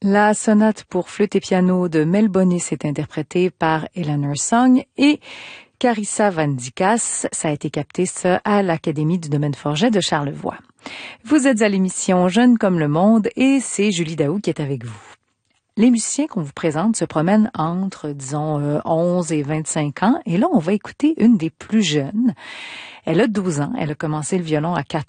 La sonate pour flûte et piano de Mel Bonis est interprétée par Eleanor Song et Carissa Van Dykas. Ça a été capté à l'Académie du domaine Forget de Charlevoix. Vous êtes à l'émission Jeunes comme le monde et c'est Julie Daou qui est avec vous. Les musiciens qu'on vous présente se promènent entre, disons, 11 et 25 ans. Et là, on va écouter une des plus jeunes. Elle a 12 ans. Elle a commencé le violon à 4